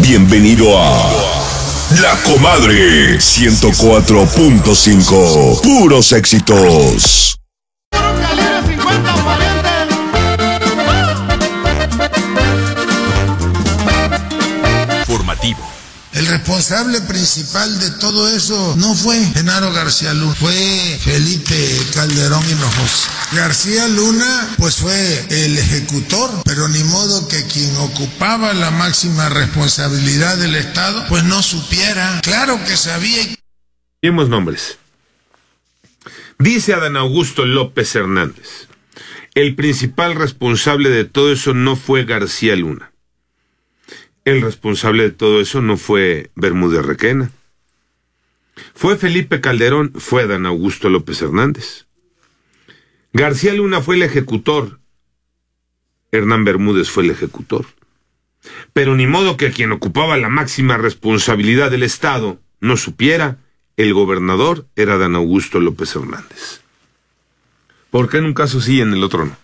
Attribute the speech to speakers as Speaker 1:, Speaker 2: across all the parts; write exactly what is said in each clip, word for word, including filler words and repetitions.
Speaker 1: Bienvenido a La Comadre ciento cuatro punto cinco. Puros éxitos. Formativo.
Speaker 2: El responsable principal de todo eso no fue Genaro García Luna, fue Felipe Calderón Hinojosa. García Luna pues fue el ejecutor, pero ni modo que quien ocupaba la máxima responsabilidad del Estado pues no supiera. Claro que sabía.
Speaker 3: Vemos nombres. Dice Adán Augusto López Hernández: el principal responsable de todo eso no fue García Luna. El responsable de todo eso no fue Bermúdez Requena. Fue Felipe Calderón, fue Adán Augusto López Hernández. García Luna fue el ejecutor. Hernán Bermúdez fue el ejecutor. Pero ni modo que quien ocupaba la máxima responsabilidad del Estado no supiera. El gobernador era Adán Augusto López Hernández. ¿Por qué en un caso sí y en el otro no?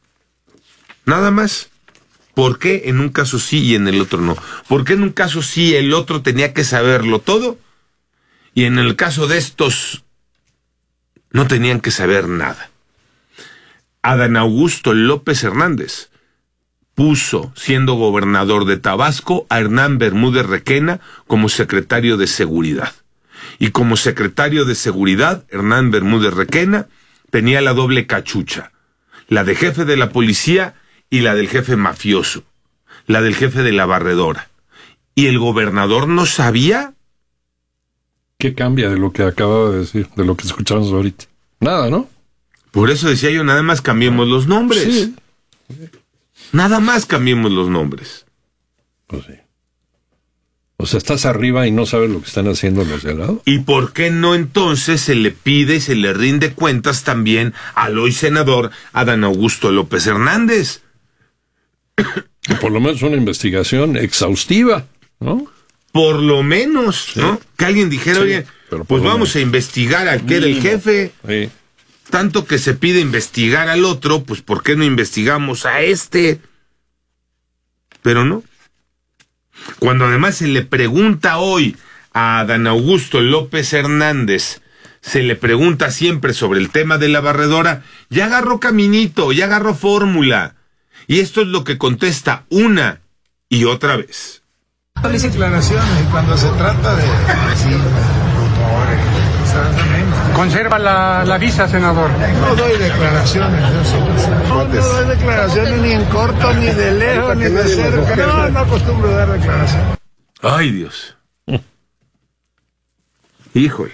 Speaker 3: Nada más. ¿Por qué en un caso sí y en el otro no? ¿Por qué en un caso sí el otro tenía que saberlo todo? Y en el caso de estos no tenían que saber nada. Adán Augusto López Hernández puso, siendo gobernador de Tabasco, a Hernán Bermúdez Requena como secretario de Seguridad. Y como secretario de Seguridad, Hernán Bermúdez Requena tenía la doble cachucha, la de jefe de la policía y la del jefe mafioso, la del jefe de la barredora. ¿Y el gobernador no sabía?
Speaker 4: ¿Qué cambia de lo que acababa de decir, de lo que escuchamos ahorita? Nada, ¿no?
Speaker 3: Por eso decía yo, nada más cambiemos los nombres.
Speaker 4: Sí.
Speaker 3: Nada más cambiemos los nombres.
Speaker 4: Pues sí. O sea, estás arriba y no sabes lo que están haciendo los de al lado.
Speaker 3: ¿Y por qué no entonces se le pide y se le rinde cuentas también al hoy senador Adán Augusto López Hernández?
Speaker 4: Por lo menos una investigación exhaustiva, ¿no?
Speaker 3: Por lo menos, sí. ¿No? Que alguien dijera,
Speaker 4: Sí,
Speaker 3: oye,
Speaker 4: pero
Speaker 3: pues vamos
Speaker 4: menos.
Speaker 3: a investigar al que era el jefe.
Speaker 4: Sí.
Speaker 3: Tanto que se pide investigar al otro, pues ¿por qué no investigamos a este? Pero no. Cuando además se le pregunta hoy a Adán Augusto López Hernández, se le pregunta siempre sobre el tema de la barredora, ya agarró caminito, ya agarró fórmula. Y esto es lo que contesta una y otra vez.
Speaker 2: No dice declaraciones y cuando se trata de... Sí,
Speaker 5: Conserva la, la visa, senador.
Speaker 2: no doy declaraciones. Yo sí. No, no doy declaraciones ni en corto, ni de lejos, ni de cerca. No, no acostumbro a dar declaraciones.
Speaker 3: Ay, Dios. Híjole.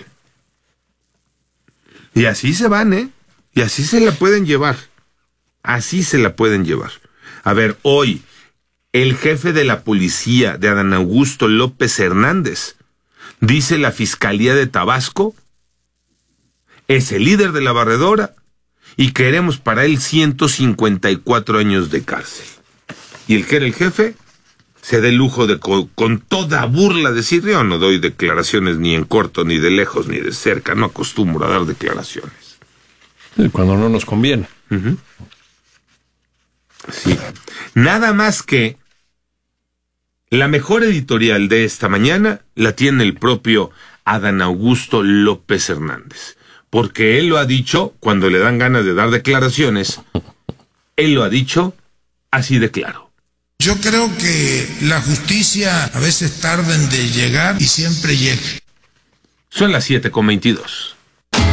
Speaker 3: Y así se van, ¿eh? Y así se la pueden llevar. Así se la pueden llevar. A ver, hoy, el jefe de la policía de Adán Augusto López Hernández, dice la Fiscalía de Tabasco, es el líder de la barredora y queremos para él ciento cincuenta y cuatro años de cárcel. Y el que era el jefe se da el lujo de co- con toda burla decir, yo no doy declaraciones ni en corto, ni de lejos, ni de cerca, no acostumbro a dar declaraciones.
Speaker 4: Sí, cuando no nos conviene.
Speaker 3: Uh-huh. Sí. Nada más que la mejor editorial de esta mañana la tiene el propio Adán Augusto López Hernández. Porque él lo ha dicho cuando le dan ganas de dar declaraciones. Él lo ha dicho así de claro.
Speaker 2: Yo creo que la justicia a veces tarda en de llegar y siempre llega.
Speaker 3: Son las siete con veintidós.